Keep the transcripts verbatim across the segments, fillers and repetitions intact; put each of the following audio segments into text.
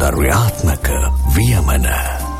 සෞන්දර්යාත්මක වියමන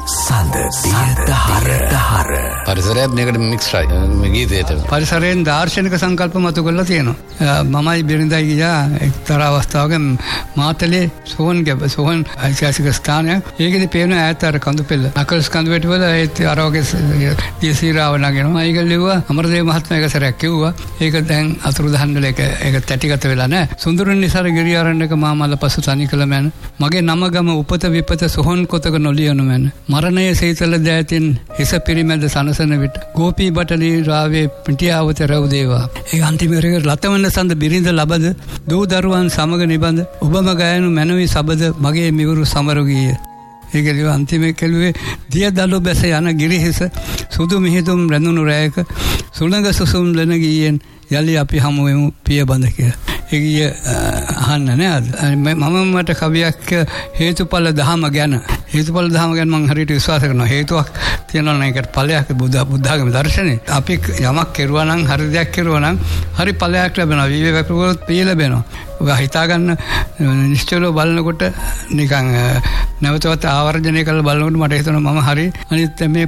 සඳ සියදහර දහර පරිසරයත් මේකට මික්ස් රයි මේ ගීතයට පරිසරයෙන් දාර්ශනික සංකල්ප මතු කරලා තියෙනවා. මමයි බිරිඳයි ගියා එක්තරා අවස්ථාවක මාතලේ සෝන් ගැබ සෝන් ඓතිහාසික ස්ථානයක්. ඒකෙදි පේන ඈත අර කඳු පෙළ නකල්ස් කඳු වැටි වල ඒත් අරෝගේ දියසීරාව නගිනවා. ඒක ලිව්වා අමරදේව මහත්මයා එක සැරයක් කිව්වා. ඒක දැන් අතුරුදහන් වෙලා ඒක ඒක තැටිගත වෙලා නැහැ. සුන්දරුන් නිසාර ගිරිආරණ්‍යක මාමල්ල පසු තනි කළ මැන මගේ නම ගම උපත විපත සොහොන් කොතක නොලියනු මැන මරණයේ සීතල දෑතින් හිස පිරිමැද සනසන විට ගෝපී බටලී රාවේ පිටියාවත රැව් දේවා. ඒ අන්තිමේරක ලතවන සඳ බිරිඳ ලබද දූ දරුවන් සමග නිබඳ ඔබම ගයනු මැනවි සබද මගේ මිවුරු සමරුගීය. ඒක ලිව අන්තිමේ කෙළුවේ දිය දළු බැස යන ගිරිහිස සුදු මිහිදුම් රැඳුණු රැයක සුළඟ සුසුම් ලෙන ගීයෙන් යලි අපි හමු වෙමු පිය බඳ කියලා. ඒ ගිය අහන්න නේද? මම මට කවියක් හේතුඵල දහම ගැන හේතුඵල දහම ගැන මම හරියට විශ්වාස කරනවා. හේතුවක් තියෙනවා නම් ඒකට ඵලයක් බුද්ධ බුද්ධාගම දර්ශනේ. අපි යමක් කෙරුවා නම් හරි දෙයක් කෙරුවා නම් හරි ඵලයක් ලැබෙනවා. විවේක කරුවොත් පිය ලැබෙනවා. ඔබ හිතා ගන්න නිශ්චලව බලනකොට නිකන් නැවතවත් ආවර්ජනය කරලා බලනකොට මට හිතෙනවා මම හරි අනිත් මේ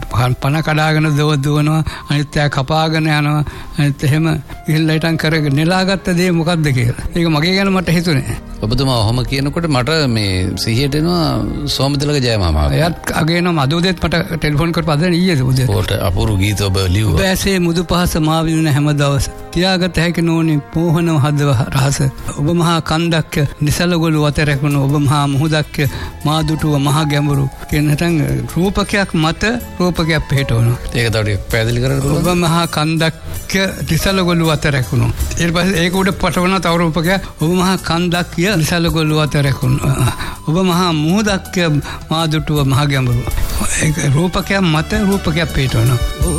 පණ කඩාගෙන දව දුවනවා අනිත් එයා කපාගෙන යනවා අනිත් එහෙම ගිහිල්ලා හිටන් කරගෙන නෙලාගත්ත දේ මොකක්ද කියලා. ඒක මගේ ගැන මට හිතුනේ. ඔබතුමා ඔහොම කියනකොට මට මේ සිහියට එනවා සෝමතිලක ජයමාමා. එයාත් අගේනවා අද උදේත් මට ටෙලිෆෝන් කරපු අද ඊයේ උදේ. ඕට අපූර්ව ගීත ඔබ ලිව්වා. බෑසේ මුදු පහස මා විඳින හැම දවස තියාගත හැකි නෝනි පෝහන හදව රහස ඔබ මහා කන්දක් නිසලගොළු වත රැකුණු ඔබ මහා මුහුදක් මා දුටුව මහා ගැඹුරු කියන නැතන් රූපකයක් මත රූපකයක් පිටවනවා. ඒක තව පැහැදිලි කරන්න පුළුවන්. ඔබ මහා කන්දක් නිසලගොළු වත රැකුණු ඊට පස්සේ ඒක උඩ පටවන තව රූපකයක් ඔබ මහා කන්දක් නිසලගොළු වත රැකුණු ඔබ මහා මුහුදක් මා දුටුව මහා ගැඹුරු ඒක රූපකයක් මත රූපකයක් පිටවනවා.